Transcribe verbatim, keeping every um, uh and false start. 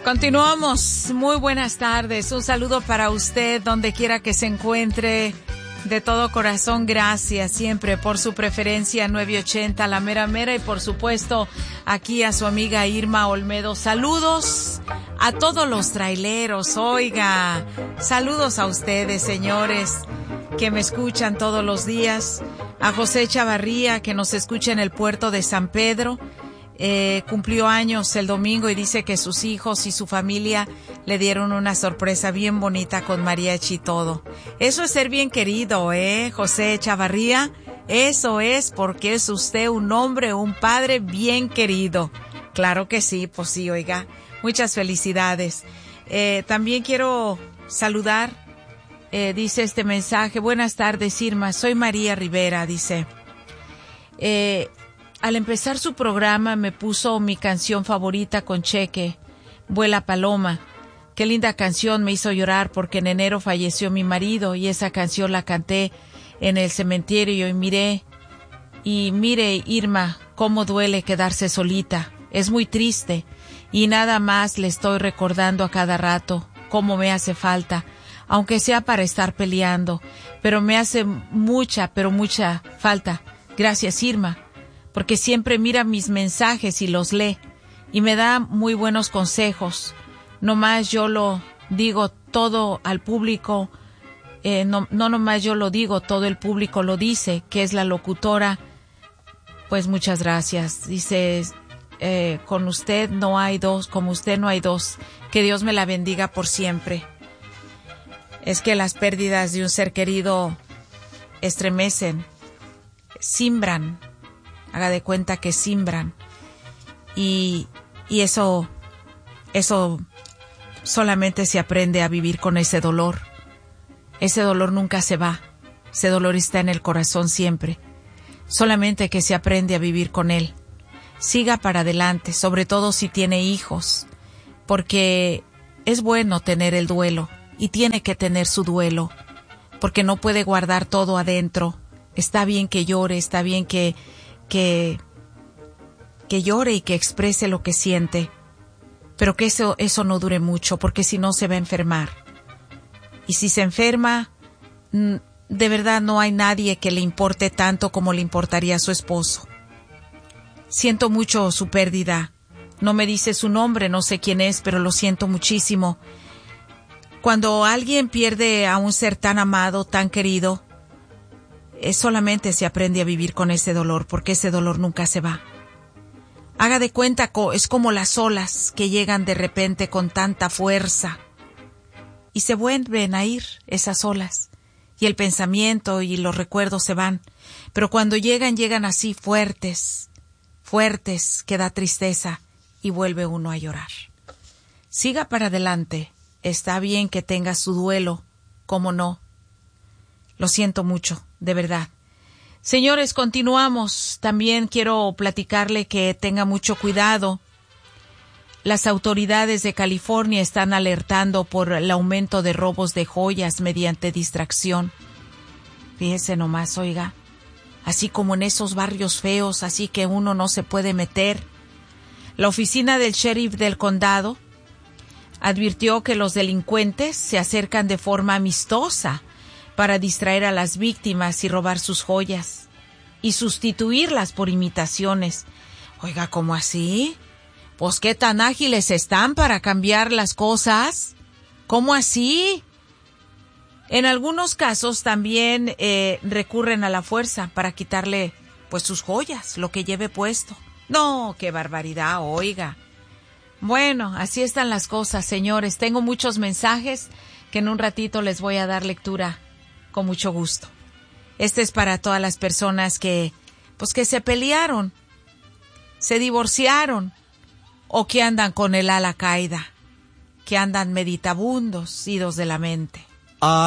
Continuamos. Muy buenas tardes. Un saludo para usted donde quiera que se encuentre. De todo corazón, gracias siempre por su preferencia nueve ochenta La Mera Mera y por supuesto aquí a su amiga Irma Olmedo. Saludos a todos los traileros, oiga, saludos a ustedes señores que me escuchan todos los días, a José Chavarría que nos escucha en el puerto de San Pedro. Eh, cumplió años el domingo y dice que sus hijos y su familia le dieron una sorpresa bien bonita con mariachi y todo. Eso es ser bien querido, ¿eh, José Chavarría? Eso es porque es usted un hombre, un padre bien querido. Claro que sí, pues sí, oiga. Muchas felicidades. Eh, también quiero saludar, eh, dice este mensaje. Buenas tardes, Irma. Soy María Rivera, dice. Eh... Al empezar su programa me puso mi canción favorita con Cheque, Vuela Paloma. Qué linda canción, me hizo llorar porque en enero falleció mi marido y esa canción la canté en el cementerio y miré, y mire Irma, cómo duele quedarse solita. Es muy triste y nada más le estoy recordando a cada rato cómo me hace falta, aunque sea para estar peleando, pero me hace mucha, pero mucha falta. Gracias Irma, porque siempre mira mis mensajes y los lee, y me da muy buenos consejos. Nomás yo lo digo todo al público, eh, no, no nomás yo lo digo, todo el público lo dice, que es la locutora. Pues muchas gracias. Dice, eh, con usted no hay dos, como usted no hay dos. Que Dios me la bendiga por siempre. Es que las pérdidas de un ser querido estremecen, simbran. Haga de cuenta que simbran y, y eso, eso solamente se aprende a vivir con ese dolor. Ese dolor nunca se va, ese dolor está en el corazón siempre. Solamente que se aprende a vivir con él. Siga para adelante, sobre todo si tiene hijos, porque es bueno tener el duelo y tiene que tener su duelo, porque no puede guardar todo adentro. Está bien que llore, está bien que que que llore y que exprese lo que siente, pero que eso eso no dure mucho, porque si no se va a enfermar. Y si se enferma, de verdad no hay nadie que le importe tanto como le importaría a su esposo. Siento mucho su pérdida. No me dice su nombre, no sé quién es, pero lo siento muchísimo. Cuando alguien pierde a un ser tan amado, tan querido, es solamente se aprende a vivir con ese dolor, porque ese dolor nunca se va. Haga de cuenta, es como las olas que llegan de repente con tanta fuerza y se vuelven a ir esas olas, y el pensamiento y los recuerdos se van, pero cuando llegan, llegan así fuertes, fuertes, que da tristeza y vuelve uno a llorar. Siga para adelante, está bien que tenga su duelo, cómo no. Lo siento mucho, de verdad. Señores, continuamos. También quiero platicarle que tenga mucho cuidado. Las autoridades de California están alertando por el aumento de robos de joyas mediante distracción. Fíjese nomás, oiga. Así como en esos barrios feos, así que uno no se puede meter. La oficina del sheriff del condado advirtió que los delincuentes se acercan de forma amistosa para distraer a las víctimas y robar sus joyas y sustituirlas por imitaciones. Oiga, ¿cómo así? Pues qué tan ágiles están para cambiar las cosas. ¿Cómo así? En algunos casos también eh, recurren a la fuerza para quitarle pues sus joyas, lo que lleve puesto. No, qué barbaridad, oiga. Bueno, así están las cosas, señores. Tengo muchos mensajes que en un ratito les voy a dar lectura con mucho gusto. Este es para todas las personas que, pues que se pelearon, se divorciaron o que andan con el ala caída, que andan meditabundos, idos de la mente.